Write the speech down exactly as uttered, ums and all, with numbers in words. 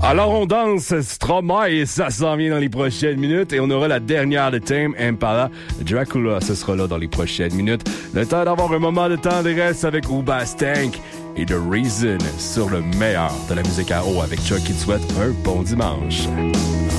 Alors on danse Stromae, ça s'en vient dans les prochaines minutes et on aura la dernière de Tame Impala, Dracula, ce sera là dans les prochaines minutes. Le temps d'avoir un moment de tendresse avec Uba Stank et The Reason sur le meilleur de la musique à eau avec Chuck qui te souhaite un bon dimanche.